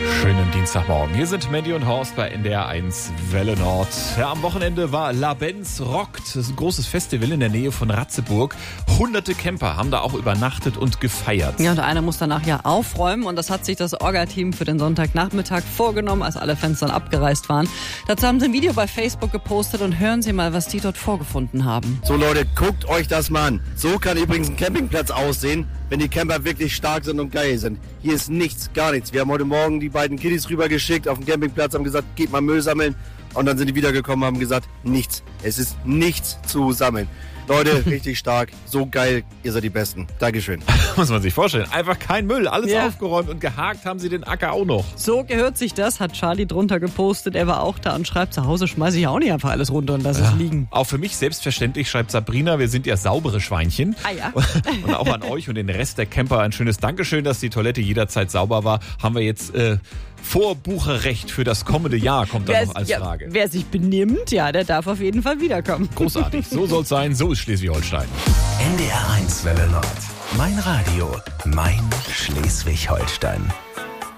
Schönen Dienstagmorgen. Hier sind Mandy und Horst bei NDR 1 Welle Nord. Ja, am Wochenende war La Benz Rockt. Das ist ein großes Festival in der Nähe von Ratzeburg. Hunderte Camper haben da auch übernachtet und gefeiert. Ja, und einer muss danach ja aufräumen. Und das hat sich das Orga-Team für den Sonntagnachmittag vorgenommen, als alle Fans dann abgereist waren. Dazu haben sie ein Video bei Facebook gepostet und hören Sie mal, was die dort vorgefunden haben. So Leute, guckt euch das mal an. So kann übrigens ein Campingplatz aussehen, wenn die Camper wirklich stark sind und geil sind. Hier ist nichts, gar nichts. Wir haben heute Morgen die beiden Kiddies rübergeschickt auf den Campingplatz, haben gesagt, geht mal Müll sammeln. Und dann sind die wiedergekommen und haben gesagt, nichts. Es ist nichts zu sammeln. Leute, richtig stark, so geil, ihr seid die Besten. Dankeschön. Muss man sich vorstellen. Einfach kein Müll, alles aufgeräumt und gehakt haben sie den Acker auch noch. So gehört sich das, hat Charlie drunter gepostet. Er war auch da und schreibt, zu Hause schmeiße ich auch nicht einfach alles runter und lasse es liegen. Auch für mich selbstverständlich, schreibt Sabrina, wir sind ja saubere Schweinchen. Ah ja. Und auch an euch und den Rest der Camper ein schönes Dankeschön, dass die Toilette jederzeit sauber war. Haben wir jetzt Vorbucherrecht für das kommende Jahr, kommt da noch als Frage. Wer sich benimmt, ja, der darf auf jeden Fall wiederkommen. Großartig, so soll es sein, so ist Schleswig-Holstein. NDR 1 Welle Nord. Mein Radio, mein Schleswig-Holstein.